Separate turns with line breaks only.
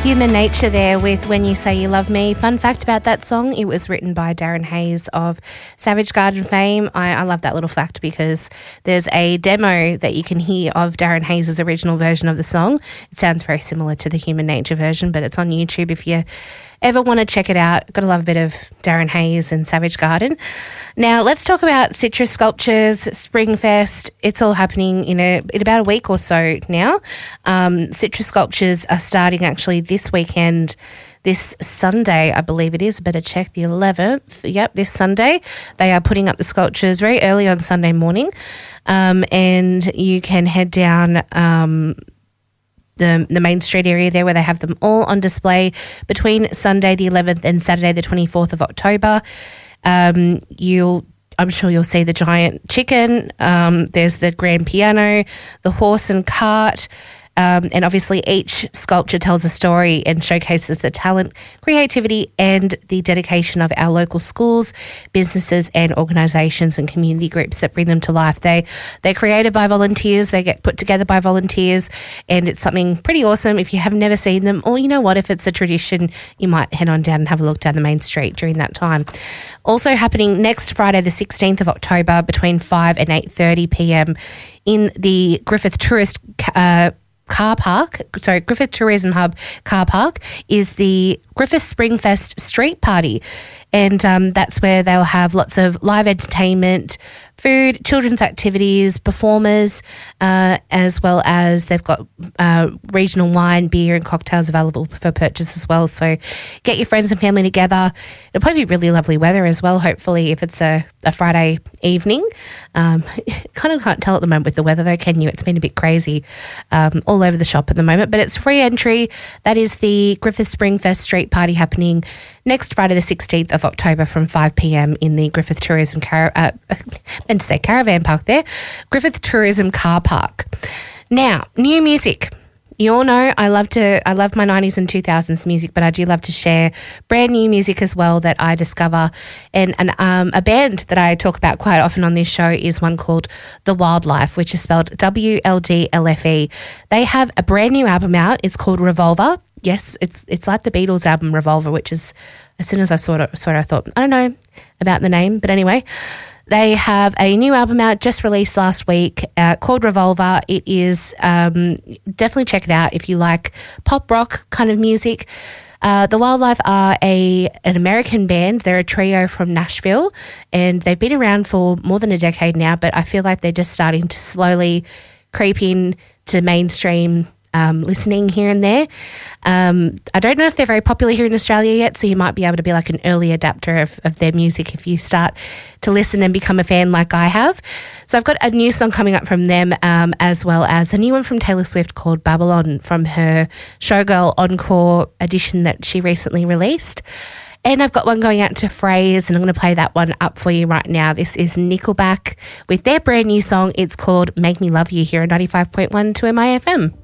Human Nature there with When You Say You Love Me. Fun fact about that song, it was written by Darren Hayes of Savage Garden fame. I love that little fact because there's a demo that you can hear of Darren Hayes' original version of the song. It sounds very similar to the Human Nature version, but it's on YouTube if you ever want to check it out. Got to love a bit of Darren Hayes and Savage Garden. Now, let's talk about Citrus Sculptures, Springfest. It's all happening in about a week or so now. Citrus Sculptures are starting actually this weekend, this Sunday, I believe it is. Better check, the 11th. Yep, this Sunday. They are putting up the sculptures very early on Sunday morning. And you can head down the Main Street area there where they have them all on display between Sunday the 11th and Saturday the 24th of October. I'm sure you'll see the giant chicken. There's the grand piano, the horse and cart. And obviously each sculpture tells a story and showcases the talent, creativity and the dedication of our local schools, businesses and organisations and community groups that bring them to life. They're created by volunteers, they get put together by volunteers, and it's something pretty awesome if you have never seen them, or you know what, if it's a tradition, you might head on down and have a look down the main street during that time. Also happening next Friday the 16th of October between 5 and 8:30pm in the Griffith Griffith Tourism Hub car park is the Griffith Springfest Street Party. And that's where they'll have lots of live entertainment, food, children's activities, performers, as well as they've got regional wine, beer and cocktails available for purchase as well. So get your friends and family together. It'll probably be really lovely weather as well, hopefully, if it's a Friday evening. Kind of can't tell at the moment with the weather though, can you? It's been a bit crazy all over the shop at the moment, but it's free entry. That is the Griffith Springfest Street Party happening next Friday the 16th of October from 5pm in the Griffith Tourism Caravan Park there, Griffith Tourism Car Park. Now, new music. You all know I love my 90s and 2000s music, but I do love to share brand new music as well that I discover. And a band that I talk about quite often on this show is one called The Wildlife, which is spelled WLDLFE. They have a brand new album out. It's called Revolver. Yes, it's like the Beatles album Revolver, which is, as soon as I saw it, I thought, I don't know about the name. But anyway, they have a new album out, just released last week, called Revolver. It is, definitely check it out if you like pop rock kind of music. The Wildlife are an American band. They're a trio from Nashville, and they've been around for more than a decade now, but I feel like they're just starting to slowly creep in to mainstream listening here and there. I don't know if they're very popular here in Australia yet, so you might be able to be like an early adapter of their music if you start to listen and become a fan like I have. So I've got a new song coming up from them, as well as a new one from Taylor Swift called Babylon from her Showgirl Encore edition that she recently released. And I've got one going out to Phrase, and I'm going to play that one up for you right now. This is Nickelback with their brand new song. It's called Make Me Love You here on 95.1 2MIFM.